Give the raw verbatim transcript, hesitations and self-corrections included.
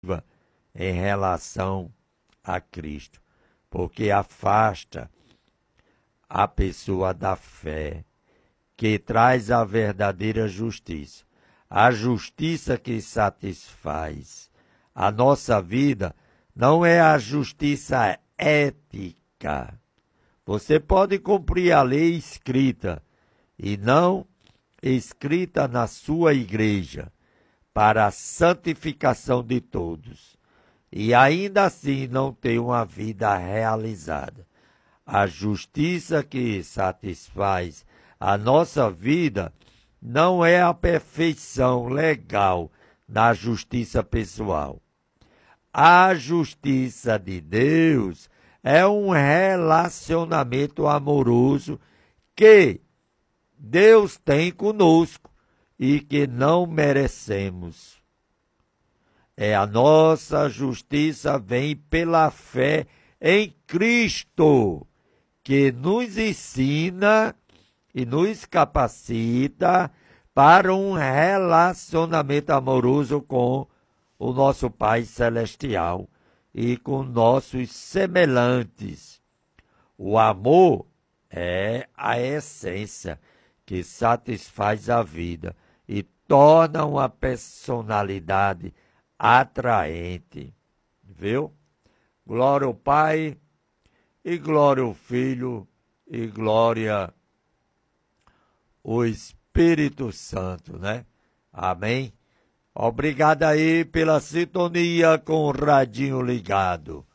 em relação a Cristo, porque afasta a pessoa da fé, que traz a verdadeira justiça, a justiça que satisfaz. A nossa vida não é a justiça ética. Você pode cumprir a lei escrita e não escrita na sua igreja, para a santificação de todos, e ainda assim não ter uma vida realizada. A justiça que satisfaz a nossa vida não é a perfeição legal da justiça pessoal. A justiça de Deus é um relacionamento amoroso que Deus tem conosco e que não merecemos. É a nossa justiça vem pela fé em Cristo, que nos ensina e nos capacita para um relacionamento amoroso com o nosso Pai Celestial e com nossos semelhantes. O amor é a essência que satisfaz a vida e torna uma personalidade atraente. Viu? Glória ao Pai, e glória ao Filho, e glória ao Espírito Santo, né? Amém? Obrigado aí pela sintonia com o radinho ligado.